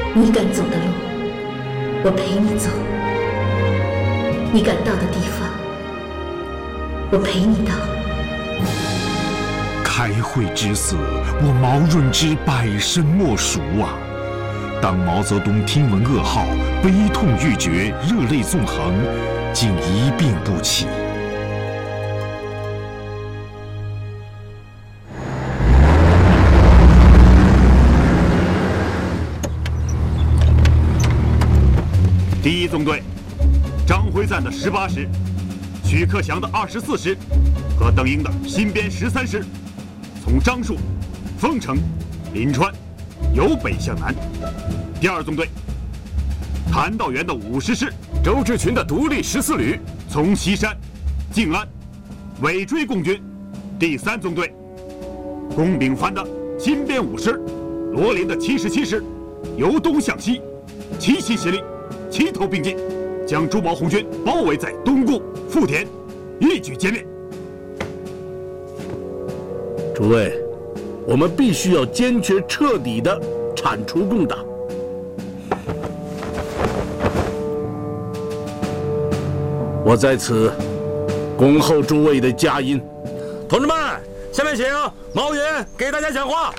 你敢走的路，我陪你走；你敢到的地方，我陪你到。 开会之死，我毛润之百身莫属啊！当毛泽东听闻噩耗，悲痛欲绝，热泪纵横，竟一病不起。 第一纵队，张辉瓒的18师，许克祥的24师和邓英的新编13师，从樟树、丰城、临川由北向南。第二纵队，谭道源的50师，周志群的独立14旅，从西山、静安尾追共军。第三纵队，龚秉藩的新编5师，罗林的77师，由东向西，齐心协力，齐头并进，将朱毛红军包围在东固、富田，一举歼灭。 诸位，我们必须要坚决彻底地铲除共党。我在此恭候诸位的佳音。 同志们，下面请毛云给大家讲话。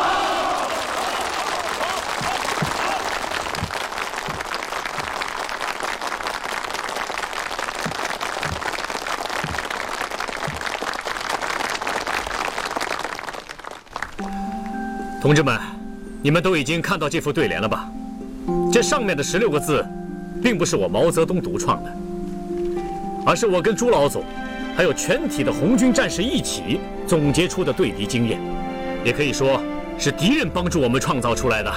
同志们，你们都已经看到这副对联了吧？这上面的16个字，并不是我毛泽东独创的，而是我跟朱老总，还有全体的红军战士一起总结出的对敌经验，也可以说是敌人帮助我们创造出来的。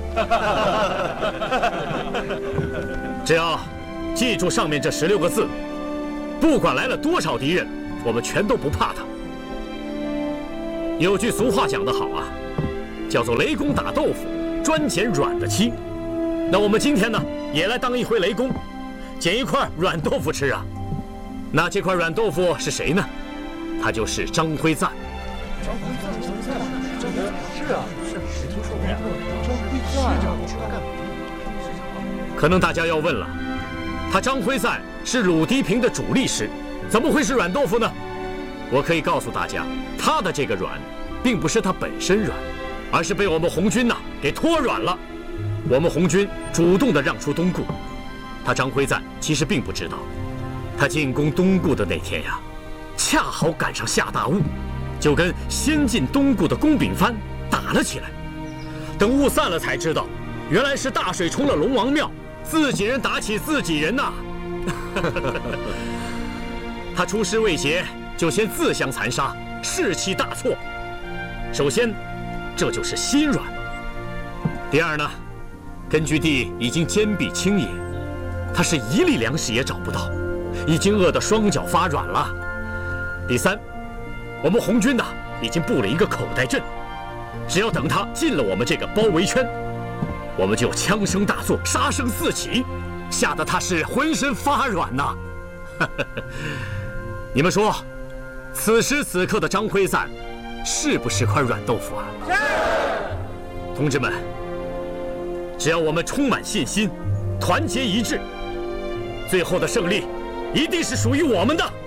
只要记住上面这16个字，不管来了多少敌人，我们全都不怕他。有句俗话讲得好啊，叫做雷公打豆腐，专捡软的吃。那我们今天呢，也来当一回雷公，捡一块软豆腐吃啊。那这块软豆腐是谁呢？他就是张辉瓒。 张辉瓒，是啊，是听说过张辉瓒。 可能大家要问了，他张辉瓒是鲁涤平的主力师，怎么会是软豆腐呢？我可以告诉大家，他的这个软，并不是他本身软，而是被我们红军给拖软了。我们红军主动的让出东固，他张辉瓒其实并不知道，他进攻东固的那天呀，恰好赶上下大雾，就跟先进东固的龚秉藩打了起来。等雾散了才知道，原来是大水冲了龙王庙，自己人打起自己人呐。他出师未捷，就先自相残杀，士气大挫。首先，这就是心软；第二呢，根据地已经坚壁清野，他是一粒粮食也找不到，已经饿得双脚发软了。第三，我们红军已经布了一个口袋阵，只要等他进了我们这个包围圈，我们就枪声大作，杀声四起，吓得他是浑身发软呐。你们说，此时此刻的张辉瓒是不是块软豆腐啊？是。同志们，只要我们充满信心，团结一致，最后的胜利一定是属于我们的。